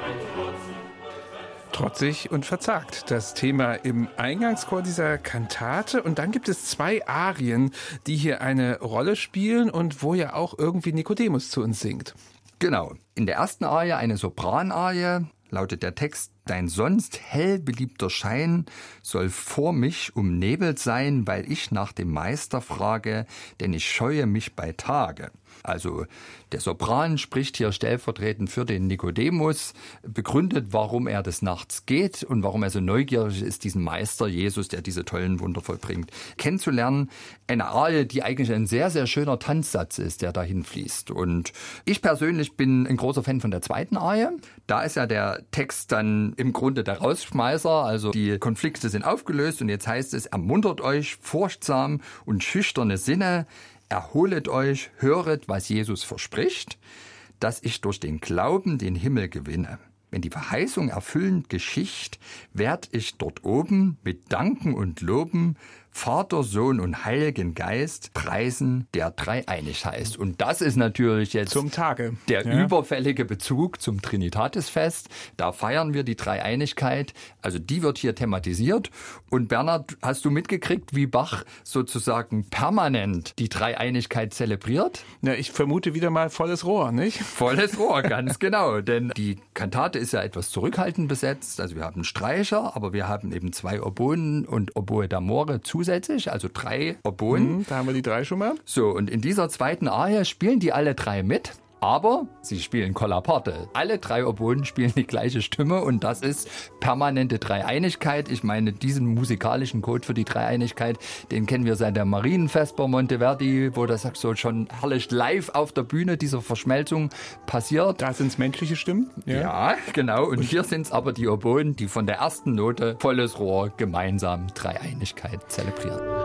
Trotzig und verzagt, das Thema im Eingangschor dieser Kantate. Und dann gibt es 2 Arien, die hier eine Rolle spielen und wo ja auch irgendwie Nikodemus zu uns singt. Genau. In der ersten Arie, eine Sopranarie, lautet der Text: Dein sonst hell beliebter Schein soll vor mich umnebelt sein, weil ich nach dem Meister frage, denn ich scheue mich bei Tage. Also der Sopran spricht hier stellvertretend für den Nikodemus, begründet, warum er des Nachts geht und warum er so neugierig ist, diesen Meister Jesus, der diese tollen Wunder vollbringt, kennenzulernen. Eine Arie, die eigentlich ein sehr, sehr schöner Tanzsatz ist, der dahin fließt. Und ich persönlich bin ein großer Fan von der zweiten Arie. Da ist ja der Text dann im Grunde der Rausschmeißer, also die Konflikte sind aufgelöst und jetzt heißt es: Ermuntert euch, furchtsam und schüchterne Sinne, erholet euch, höret, was Jesus verspricht, dass ich durch den Glauben den Himmel gewinne. Wenn die Verheißung erfüllend geschicht, werd ich dort oben mit Danken und Loben Vater, Sohn und Heiligen Geist preisen, der dreieinig heißt. Und das ist natürlich jetzt zum Tage der überfällige Bezug zum Trinitatisfest. Da feiern wir die Dreieinigkeit. Also die wird hier thematisiert. Und Bernhard, hast du mitgekriegt, wie Bach sozusagen permanent die Dreieinigkeit zelebriert? Na, ich vermute wieder mal volles Rohr, nicht? Volles Rohr, ganz genau. Denn die Kantate ist ja etwas zurückhaltend besetzt. Also wir haben Streicher, aber wir haben eben 2 Oboen und Oboe d'amore zusätzlich, also 3 Oboen. Da haben wir die 3 schon mal. So, und in dieser zweiten Arie spielen die alle 3 mit. Aber sie spielen Kollaparte. Alle 3 Oboen spielen die gleiche Stimme und das ist permanente Dreieinigkeit. Ich meine, diesen musikalischen Code für die Dreieinigkeit, den kennen wir seit der Marienvesper Monteverdi, wo das so schon herrlich live auf der Bühne dieser Verschmelzung passiert. Da sind es menschliche Stimmen. Ja, genau. Und hier sind es aber die Oboen, die von der ersten Note volles Rohr gemeinsam Dreieinigkeit zelebrieren.